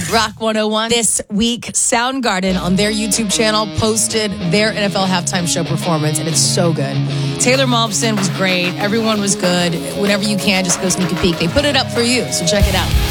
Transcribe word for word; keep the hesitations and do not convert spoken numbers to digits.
Rock one oh one. This week, Soundgarden on their YouTube channel posted their N F L halftime show performance, and it's so good. Taylor Momsen was great. Everyone was good. Whenever you can, just go sneak a peek. They put it up for you, so check it out.